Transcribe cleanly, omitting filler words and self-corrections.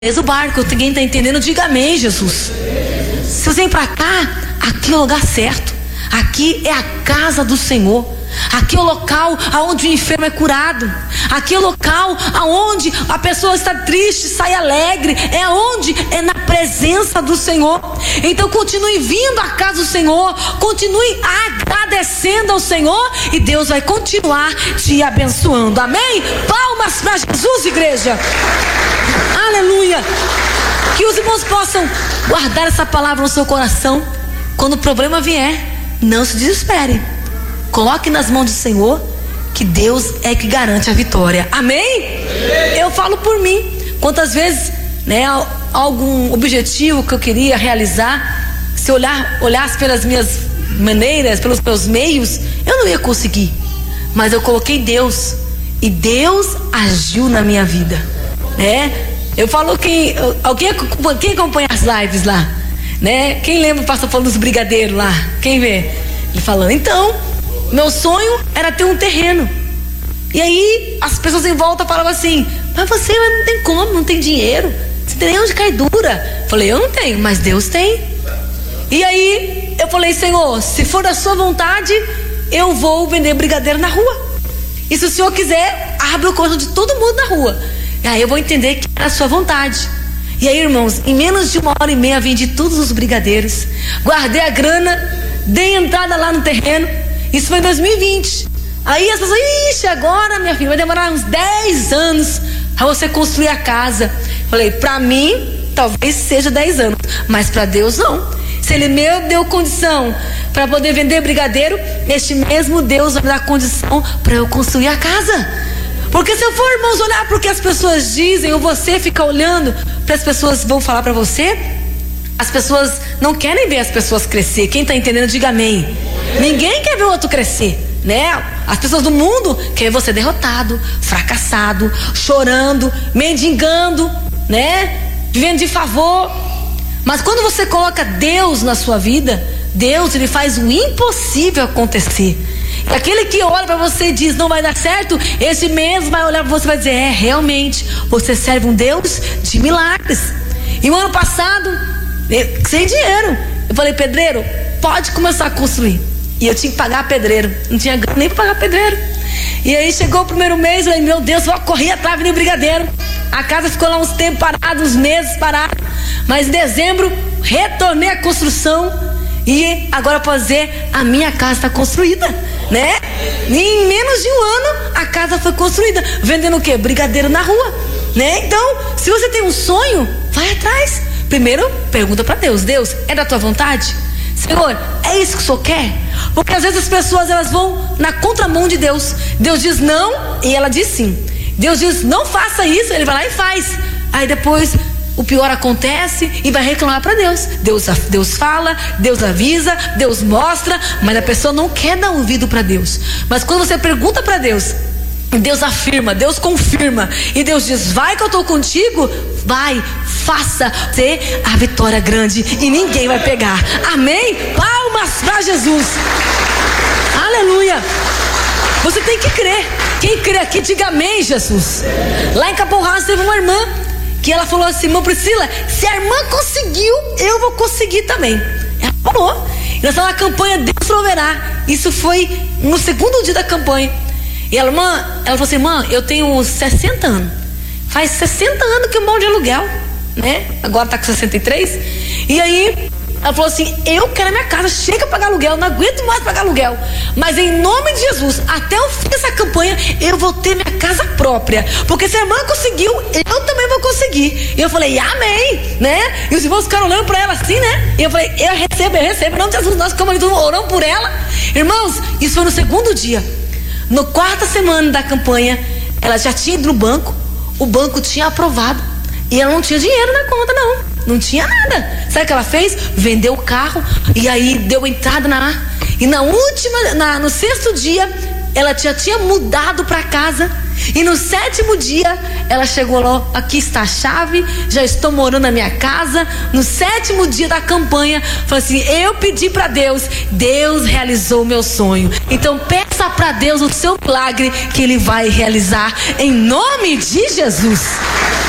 o barco. Ninguém está entendendo? Diga amém, Jesus. Se você vem para cá, aqui é o lugar certo. Aqui é a casa do Senhor. Aqui é o local aonde o enfermo é curado. Aqui é o local aonde a pessoa está triste, sai alegre. É onde? É na presença do Senhor. Então continue vindo à casa do Senhor, continue agradecendo ao Senhor, e Deus vai continuar te abençoando. Amém? Palmas para Jesus, igreja. Aleluia. Que os irmãos possam guardar essa palavra no seu coração. Quando o problema vier, não se desespere. Coloque nas mãos do Senhor, que Deus é que garante a vitória. Amém? Eu falo por mim. Quantas vezes, algum objetivo que eu queria realizar, se olhasse pelas minhas maneiras, pelos meus meios, eu não ia conseguir. Mas eu coloquei Deus, e Deus agiu na minha vida, Eu falo quem acompanha as lives lá, Quem lembra o pastor falando dos brigadeiros lá? Quem vê? Ele falando, então, meu sonho era ter um terreno. E aí as pessoas em volta falavam assim, mas você não tem como, não tem dinheiro, você tem nem onde cair dura. Falei, eu não tenho, mas Deus tem. E aí eu falei, Senhor, se for da sua vontade, eu vou vender brigadeiro na rua. E se o Senhor quiser, abre o coração de todo mundo na rua. E aí eu vou entender que era a sua vontade. E aí, irmãos, em menos de 1h30 vendi todos os brigadeiros, guardei a grana, dei entrada lá no terreno. Isso foi em 2020. Aí as pessoas, ixi, agora minha filha vai demorar uns 10 anos para você construir a casa. Falei, para mim talvez seja 10 anos, mas para Deus não. Se Ele me deu condição para poder vender brigadeiro, este mesmo Deus vai me dar condição para eu construir a casa. Porque se eu for, irmãos, olhar para o que as pessoas dizem, ou você ficar olhando para as pessoas vão falar para você, as pessoas não querem ver as pessoas crescer. Quem está entendendo, diga amém. Ninguém quer ver o outro crescer, As pessoas do mundo querem você derrotado, fracassado, chorando, mendigando, vivendo de favor. Mas quando você coloca Deus na sua vida, Deus, Ele faz o impossível acontecer. E aquele que olha para você e diz, não vai dar certo, esse mesmo vai olhar para você e vai dizer, realmente, você serve um Deus de milagres. E o ano passado, sem dinheiro, eu falei, pedreiro, pode começar a construir. E eu tinha que pagar pedreiro, não tinha grana nem para pagar pedreiro. E aí chegou o primeiro mês, eu falei, meu Deus, vou correr atrás do brigadeiro. A casa ficou lá uns tempos parada, uns meses parada. Mas em dezembro, retornei à construção. E agora fazer a minha casa está construída, E em menos de um ano a casa foi construída. Vendendo o quê? Brigadeiro na rua, Então, se você tem um sonho, vai atrás. Primeiro, pergunta para Deus, Deus, é da tua vontade? Senhor, é isso que o Senhor quer? Porque às vezes as pessoas elas vão na contramão de Deus. Deus diz não e ela diz sim. Deus diz não faça isso, ele vai lá e faz. Aí depois o pior acontece e vai reclamar para Deus. Deus fala, Deus avisa, Deus mostra, mas a pessoa não quer dar ouvido para Deus. Mas quando você pergunta para Deus, Deus afirma, Deus confirma, e Deus diz, vai que eu estou contigo, vai, faça ter a vitória grande e ninguém vai pegar. Amém? Palmas para Jesus. Aleluia. Você tem que crer. Quem crê aqui, diga amém, Jesus. Lá em Capão Raso teve uma irmã que ela falou assim, irmã Priscila, se a irmã conseguiu, eu vou conseguir também. Ela falou. E nós estamos na campanha Deus proverá. Isso foi no segundo dia da campanha. E ela falou assim, irmã, eu tenho 60 anos. Faz 60 anos que eu moro de aluguel, Agora está com 63. E aí ela falou assim, eu quero a minha casa, chega a pagar aluguel, não aguento mais pagar aluguel. Mas em nome de Jesus, até o fim dessa campanha, eu vou ter minha casa própria. Porque se a irmã conseguiu, eu também vou conseguir. E eu falei, amém, E os irmãos ficaram olhando para ela assim, E eu falei, eu recebo, em nome de Jesus, nós como oramos por ela. Irmãos, isso foi no segundo dia. No quarta semana da campanha, ela já tinha ido no banco, o banco tinha aprovado. E ela não tinha dinheiro na conta, não tinha nada. Sabe o que ela fez? Vendeu o carro e aí deu entrada e no sexto dia ela já tinha mudado para casa. E no 7º dia ela chegou lá, aqui está a chave, já estou morando na minha casa. No 7º dia da campanha, falou assim, eu pedi para Deus, Deus realizou o meu sonho. Então peça para Deus o seu milagre, que Ele vai realizar em nome de Jesus.